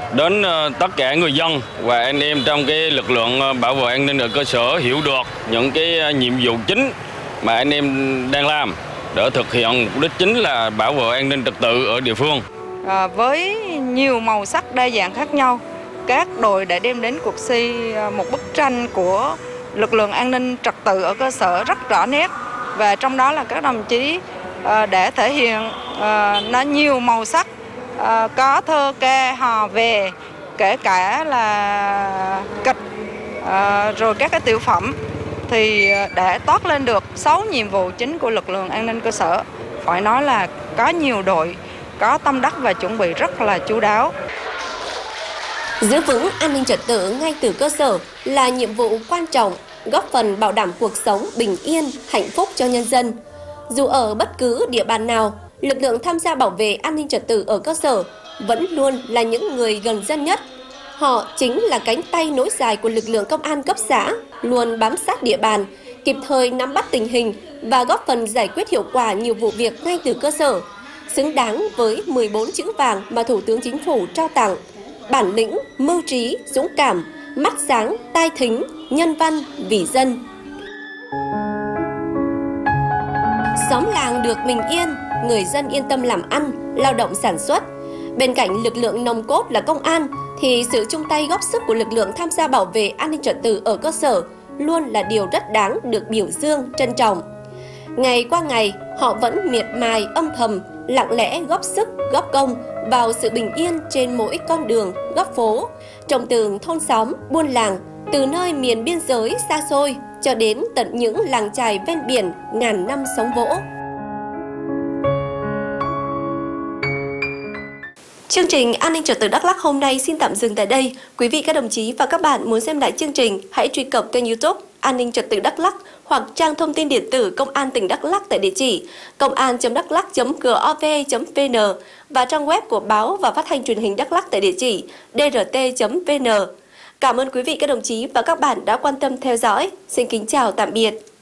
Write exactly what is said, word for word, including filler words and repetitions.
đến tất cả người dân và anh em trong cái lực lượng bảo vệ an ninh ở cơ sở hiểu được những cái nhiệm vụ chính mà anh em đang làm để thực hiện mục đích chính là bảo vệ an ninh trật tự ở địa phương. À, với nhiều màu sắc đa dạng khác nhau, các đội đã đem đến cuộc thi một bức tranh của lực lượng an ninh trật tự ở cơ sở rất rõ nét, và trong đó là các đồng chí à, đã thể hiện à, nó nhiều màu sắc, à, có thơ ca hò về, kể cả là kịch, à, rồi các cái tiểu phẩm thì đã toát lên được sáu nhiệm vụ chính của lực lượng an ninh cơ sở. Phải nói là có nhiều đội có tâm đắc và chuẩn bị rất là chu đáo. Giữ vững an ninh trật tự ngay từ cơ sở là nhiệm vụ quan trọng, góp phần bảo đảm cuộc sống bình yên, hạnh phúc cho nhân dân. Dù ở bất cứ địa bàn nào, lực lượng tham gia bảo vệ an ninh trật tự ở cơ sở vẫn luôn là những người gần dân nhất. Họ chính là cánh tay nối dài của lực lượng công an cấp xã, luôn bám sát địa bàn, kịp thời nắm bắt tình hình và góp phần giải quyết hiệu quả nhiều vụ việc ngay từ cơ sở, xứng đáng với mười bốn chữ vàng mà Thủ tướng Chính phủ trao tặng: bản lĩnh, mưu trí, dũng cảm, mắt sáng, tai thính, nhân văn, vì dân. Xóm làng được bình yên, người dân yên tâm làm ăn, lao động sản xuất. Bên cạnh lực lượng nòng cốt là công an, thì sự chung tay góp sức của lực lượng tham gia bảo vệ an ninh trật tự ở cơ sở luôn là điều rất đáng được biểu dương, trân trọng. Ngày qua ngày, họ vẫn miệt mài, âm thầm, lặng lẽ góp sức, góp công vào sự bình yên trên mỗi con đường, góc phố, trong từng thôn xóm, buôn làng, từ nơi miền biên giới xa xôi cho đến tận những làng chài ven biển ngàn năm sống vỗ. Chương trình An ninh trật tự Đắk Lắk hôm nay xin tạm dừng tại đây. Quý vị các đồng chí và các bạn muốn xem lại chương trình, hãy truy cập kênh YouTube An ninh trật tự Đắk Lắk hoặc trang thông tin điện tử Công an tỉnh Đắk Lắk tại địa chỉ công an chấm đắk lắk chấm gov chấm vn và trang web của báo và phát thanh truyền hình Đắk Lắk tại địa chỉ d r t chấm v n. Cảm ơn quý vị các đồng chí và các bạn đã quan tâm theo dõi. Xin kính chào tạm biệt.